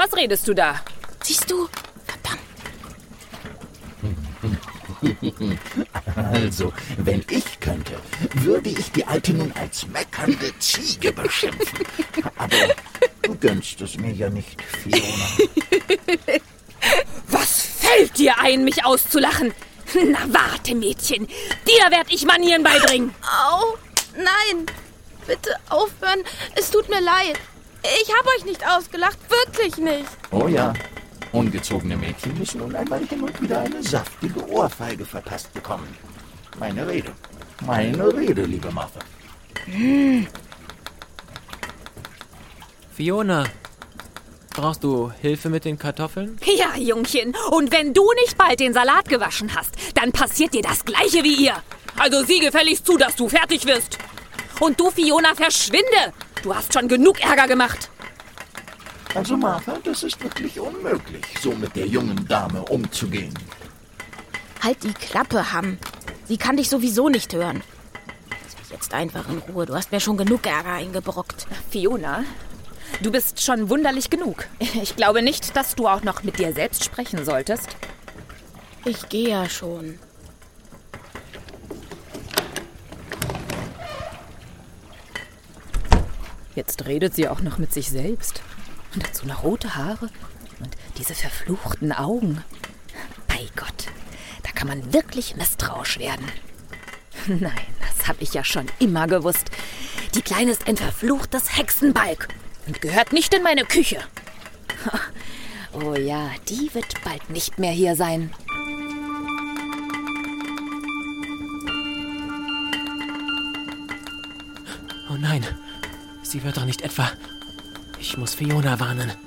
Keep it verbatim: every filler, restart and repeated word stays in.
Was redest du da? Siehst du? Verdammt. Also, wenn ich könnte, würde ich die Alte nun als meckernde Ziege beschimpfen. Aber du gönnst es mir ja nicht, Fiona. Was fällt dir ein, mich auszulachen? Na warte, Mädchen, dir werd ich Manieren beibringen. Au, nein, bitte aufhören, es tut mir leid. Ich habe euch nicht ausgelacht, wirklich nicht. Oh ja, ungezogene Mädchen müssen nun einmal hin und wieder eine saftige Ohrfeige verpasst bekommen. Meine Rede, meine Rede, liebe Martha. Hm. Fiona, brauchst du Hilfe mit den Kartoffeln? Ja, Jungchen, und wenn du nicht bald den Salat gewaschen hast, dann passiert dir das Gleiche wie ihr. Also sieh gefälligst zu, dass du fertig wirst. Und du, Fiona, verschwinde! Du hast schon genug Ärger gemacht. Also Martha, das ist wirklich unmöglich, so mit der jungen Dame umzugehen. Halt die Klappe, Ham. Sie kann dich sowieso nicht hören. Lass mich jetzt einfach in Ruhe, du hast mir schon genug Ärger eingebrockt. Fiona, du bist schon wunderlich genug. Ich glaube nicht, dass du auch noch mit dir selbst sprechen solltest. Ich gehe ja schon. Jetzt redet sie auch noch mit sich selbst. Und hat so eine rote Haare und diese verfluchten Augen. Bei Gott, da kann man wirklich misstrauisch werden. Nein, das habe ich ja schon immer gewusst. Die Kleine ist ein verfluchtes Hexenbalg und gehört nicht in meine Küche. Oh ja, die wird bald nicht mehr hier sein. Oh nein, sie wird doch nicht etwa... Ich muss Fiona warnen.